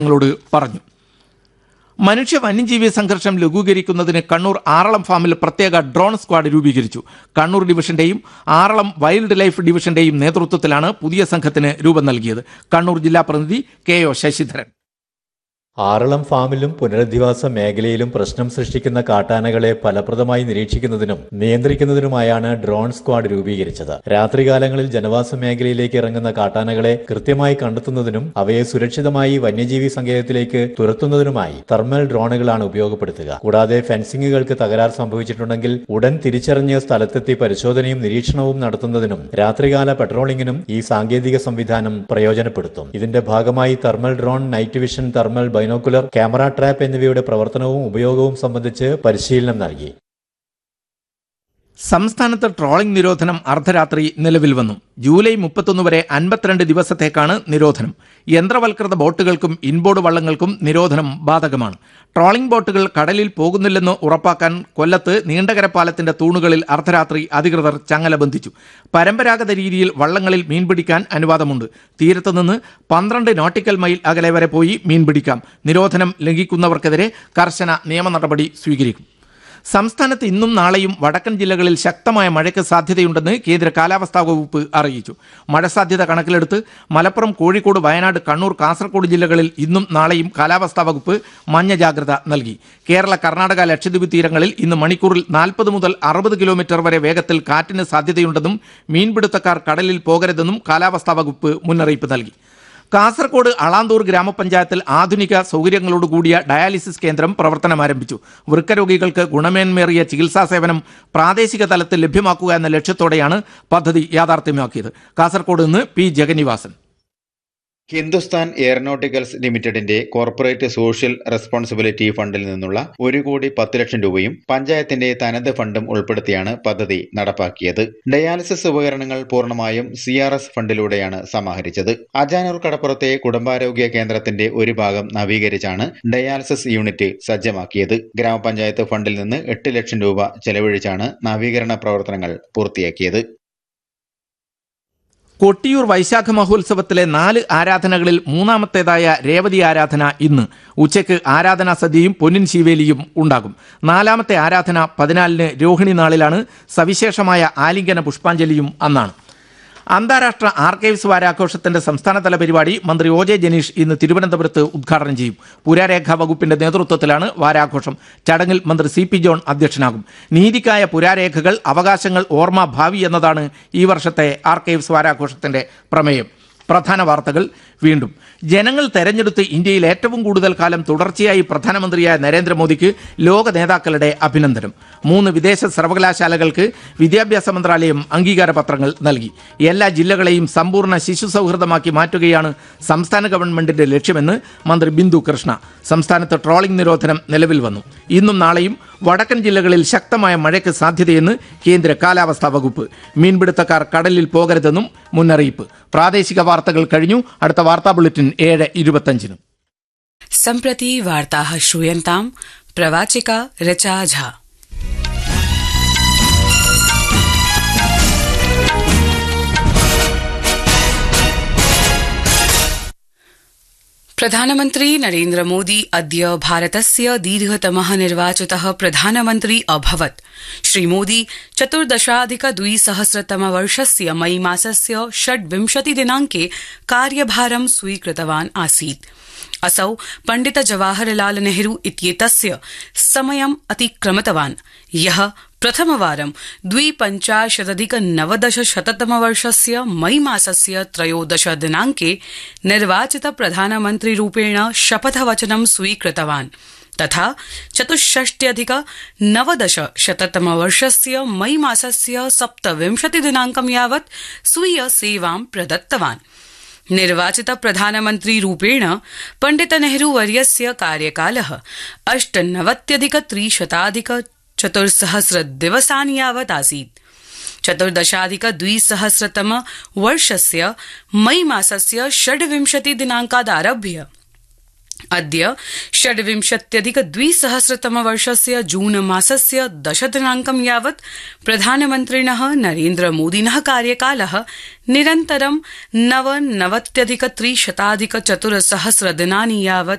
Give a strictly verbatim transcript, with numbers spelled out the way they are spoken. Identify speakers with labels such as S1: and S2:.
S1: ോട് പറഞ്ഞു. മനുഷ്യ വന്യജീവി സംഘർഷം ലഘൂകരിക്കുന്നതിന് കണ്ണൂർ ആറളം ഫാമിൽ പ്രത്യേക ഡ്രോൺ സ്ക്വാഡ് രൂപീകരിച്ചു. കണ്ണൂർ ഡിവിഷന്റെയും ആറളം വൈൽഡ് ലൈഫ് ഡിവിഷന്റെയും നേതൃത്വത്തിലാണ് പുതിയ സംഘത്തിന് രൂപം നൽകിയത്. കണ്ണൂർ ജില്ലാ പ്രതിനിധി കെ ഒ ശശിധരൻ.
S2: ആറളം ഫാമിലും പുനരധിവാസ മേഖലയിലും പ്രശ്നം സൃഷ്ടിക്കുന്ന കാട്ടാനകളെ ഫലപ്രദമായി നിരീക്ഷിക്കുന്നതിനും നിയന്ത്രിക്കുന്നതിനുമായാണ് ഡ്രോൺ സ്ക്വാഡ് രൂപീകരിച്ചത്. രാത്രികാലങ്ങളിൽ ജനവാസ മേഖലയിലേക്ക് ഇറങ്ങുന്ന കാട്ടാനകളെ കൃത്യമായി കണ്ടെത്തുന്നതിനും അവയെ സുരക്ഷിതമായി വന്യജീവി സങ്കേതത്തിലേക്ക് തുരത്തുന്നതിനുമായി തെർമൽ ഡ്രോണുകളാണ് ഉപയോഗപ്പെടുത്തുക. കൂടാതെ ഫെൻസിംഗുകൾക്ക് തകരാർ സംഭവിച്ചിട്ടുണ്ടെങ്കിൽ ഉടൻ തിരിച്ചറിഞ്ഞ് സ്ഥലത്തെത്തി പരിശോധനയും നിരീക്ഷണവും നടത്തുന്നതിനും രാത്രികാല പെട്രോളിംഗിനും ഈ സാങ്കേതിക സംവിധാനം പ്രയോജനപ്പെടുത്തും. ഇതിന്റെ ഭാഗമായി thermal drone, night vision, thermal binocular, camera trap എന്നിവയുടെ പ്രവർത്തനവും ഉപയോഗവും സംബന്ധിച്ച് പരിശീലനം നൽകി.
S1: സംസ്ഥാനത്ത് ട്രോളിംഗ് നിരോധനം അർദ്ധരാത്രി നിലവിൽ വന്നു. ജൂലൈ മുപ്പത്തൊന്ന് വരെ അൻപത്തിരണ്ട് ദിവസത്തേക്കാണ് നിരോധനം. യന്ത്രവൽകൃത ബോട്ടുകൾക്കും ഇൻബോർഡ് വള്ളങ്ങൾക്കും നിരോധനം ബാധകമാണ്. ട്രോളിംഗ് ബോട്ടുകൾ കടലിൽ പോകുന്നില്ലെന്ന് ഉറപ്പാക്കാൻ കൊല്ലത്ത് നീണ്ടകര പാലത്തിന്റെ തൂണുകളിൽ അർദ്ധരാത്രി അധികൃതർ ചങ്ങല ബന്ധിച്ചു. പരമ്പരാഗത രീതിയിൽ വള്ളങ്ങളിൽ മീൻപിടിക്കാൻ അനുവാദമുണ്ട്. തീരത്തുനിന്ന് പന്ത്രണ്ട് നോട്ടിക്കൽ മൈൽ അകലെ വരെ പോയി മീൻപിടിക്കാം. നിരോധനം ലംഘിക്കുന്നവർക്കെതിരെ കർശന നിയമ നടപടി സ്വീകരിക്കും. സംസ്ഥാനത്ത് ഇന്നും നാളെയും വടക്കൻ ജില്ലകളിൽ ശക്തമായ മഴയ്ക്ക് സാധ്യതയുണ്ടെന്ന് കേന്ദ്ര കാലാവസ്ഥാ വകുപ്പ് അറിയിച്ചു. മഴ സാധ്യത കണക്കിലെടുത്ത് മലപ്പുറം, കോഴിക്കോട്, വയനാട്, കണ്ണൂർ, കാസർഗോഡ് ജില്ലകളിൽ ഇന്നും നാളെയും കാലാവസ്ഥാ വകുപ്പ് മഞ്ഞ ജാഗ്രത നൽകി. കേരള, കർണാടക, ലക്ഷദ്വീപ് തീരങ്ങളിൽ ഇന്ന് മണിക്കൂറിൽ നാൽപ്പത് മുതൽ അറുപത് കിലോമീറ്റർ വരെ വേഗത്തിൽ കാറ്റിന് സാധ്യതയുണ്ടെന്നും മീൻപിടുത്തക്കാർ കടലിൽ പോകരുതെന്നും കാലാവസ്ഥാ വകുപ്പ് മുന്നറിയിപ്പ് നൽകി. കാസർഗോഡ് അളാന്തൂർ ഗ്രാമപഞ്ചായത്തിൽ ആധുനിക സൗകര്യങ്ങളോടുകൂടിയ ഡയാലിസിസ് കേന്ദ്രം പ്രവർത്തനം ആരംഭിച്ചു. വൃക്കരോഗികൾക്ക് ഗുണമേന്മേറിയ ചികിത്സാ സേവനം പ്രാദേശിക തലത്തിൽ ലഭ്യമാക്കുക എന്ന ലക്ഷ്യത്തോടെയാണ് പദ്ധതി യാഥാർത്ഥ്യമാക്കിയത്. കാസർഗോഡ് നിന്ന് പി ജഗന്നിവാസൻ.
S3: ഹിന്ദുസ്ഥാൻ എയറോനോട്ടിക്കൽസ് ലിമിറ്റഡിന്റെ കോർപ്പറേറ്റ് സോഷ്യൽ റെസ്പോൺസിബിലിറ്റി ഫണ്ടിൽ നിന്നുള്ള ഒരു കോടി പത്ത് ലക്ഷം രൂപയും പഞ്ചായത്തിന്റെ തനത് ഫണ്ടും ഉൾപ്പെടുത്തിയാണ് പദ്ധതി നടപ്പാക്കിയത്. ഡയാലിസിസ് ഉപകരണങ്ങൾ പൂർണ്ണമായും സി ആർ എസ് ഫണ്ടിലൂടെയാണ് സമാഹരിച്ചത്. അജാനൂർ കടപ്പുറത്തെ കുടുംബാരോഗ്യ കേന്ദ്രത്തിന്റെ ഒരു ഭാഗം നവീകരിച്ചാണ് ഡയാലിസിസ് യൂണിറ്റ് സജ്ജമാക്കിയത്. ഗ്രാമപഞ്ചായത്ത് ഫണ്ടിൽ നിന്ന് എട്ട് ലക്ഷം രൂപ ചെലവഴിച്ചാണ് നവീകരണ പ്രവർത്തനങ്ങൾ പൂർത്തിയാക്കിയത്.
S1: കൊട്ടിയൂർ വൈശാഖ മഹോത്സവത്തിലെ നാല് ആരാധനകളിൽ മൂന്നാമത്തേതായ രേവതി ആരാധന ഇന്ന് ഉച്ചയ്ക്ക് ആരാധനാ സദ്യയും പൊന്നിൻ ശീവേലിയും ഉണ്ടാകും. നാലാമത്തെ ആരാധന പതിനാലിന് രോഹിണി നാളിലാണ്. സവിശേഷമായ ആലിംഗന പുഷ്പാഞ്ജലിയും അന്നാണ്. അന്താരാഷ്ട്ര ആർക്കൈവ്സ് വാരാഘോഷത്തിന്റെ സംസ്ഥാനതല പരിപാടി മന്ത്രി ഒ ജെ ജനീഷ് ഇന്ന് തിരുവനന്തപുരത്ത് ഉദ്ഘാടനം ചെയ്യും. പുരാരേഖാ വകുപ്പിന്റെ നേതൃത്വത്തിലാണ് വാരാഘോഷം. ചടങ്ങിൽ മന്ത്രി സി പി ജോൺ അധ്യക്ഷനാകും. നീതിക്കായ പുരാരേഖകൾ, അവകാശങ്ങൾ, ഓർമ്മ, ഭാവി എന്നതാണ് ഈ വർഷത്തെ ആർക്കൈവ്സ് വാരാഘോഷത്തിന്റെ പ്രമേയം. പ്രധാന വാർത്തകൾ വീണ്ടും. ജനങ്ങൾ തെരഞ്ഞെടുത്ത് ഇന്ത്യയിൽ ഏറ്റവും കൂടുതൽ കാലം തുടർച്ചയായി പ്രധാനമന്ത്രിയായ നരേന്ദ്രമോദിക്ക് ലോക നേതാക്കളുടെ അഭിനന്ദനം. മൂന്ന് വിദേശ സർവകലാശാലകൾക്ക് വിദ്യാഭ്യാസ മന്ത്രാലയം അംഗീകാര പത്രങ്ങൾ നൽകി. എല്ലാ ജില്ലകളെയും സമ്പൂർണ്ണ ശിശു സൗഹൃദമാക്കി മാറ്റുകയാണ് സംസ്ഥാന ഗവൺമെന്റിന്റെ ലക്ഷ്യമെന്ന് മന്ത്രി ബിന്ദു കൃഷ്ണ. സംസ്ഥാനത്ത് ട്രോളിംഗ് നിരോധനം നിലവിൽ വന്നു. ഇന്നും നാളെയും വടക്കൻ ജില്ലകളിൽ ശക്തമായ മഴയ്ക്ക് സാധ്യതയെന്ന് കേന്ദ്ര കാലാവസ്ഥാ വകുപ്പ്. മീൻപിടുത്തക്കാർ കടലിൽ പോകരുതെന്നും മുന്നറിയിപ്പ്. പ്രാദേശിക വാർത്തകൾ കഴിഞ്ഞു. അടുത്ത വാർത്താ ബുള്ളറ്റിൻ ഏഴ് ഇരുപത്തഞ്ചിന്.
S4: सम्प्रति वार्ताः श्रूयन्ताम्. प्रवाचिका ऋचा झा. प्रधानमन्त्री नरेन्द्र मोदी अद्य भारतस्य दीर्घतमः निर्वाचितः प्रधानमन्त्री अभवत्. श्रीमोदी चतुर्दशाधिक द्विसहस्रतमवर्षस्य मई मासस्य षड्विंशति दिनाङ्के कार्यभारं स्वीकृतवान् आसीत्. असौ पण्डित जवाहरलाल नेहरू इत्येतस्य समयम् अतिक्रमितवान्, यः प्रथमवारं द्विपञ्चाशदधिक नवदशशततमवर्षस्य मई मासस्य त्रयोदश दिनाङ्के निर्वाचित प्रधानमन्त्रीरूपेण शपथवचनं स्वीकृतवान् तथा चतुष्षष्ट्यधिक नवदशशततमवर्षस्य मई मासस्य सप्तविंशति दिनाङ्कं यावत् स्वीय सेवां प्रदत्तवान्. निर्वाचित प्रधानमन्त्री रूपेण पण्डित नेहरू वर्यस्य कार्यकालः अष्टनवत्यधिक त्रिशताधिक चतुर्सहस्र दिवसानि यावत् आसीत्. चतुर्दशाधिक द्विसहस्रतम वर्षस्य मई मासस्य षड्विंशति दिनाङ्कादारभ्य अद्य षड्विंशत्यधिक द्विसहस्रतम वर्षस्य जून मासस्य दशदिनाङ्कं यावत् प्रधानमन्त्रिणः नरेन्द्र मोदिनः कार्यकालः निरन्तरं नवनवत्यधिक त्रिशताधिक चतुर्सहस्र दिनानि यावत्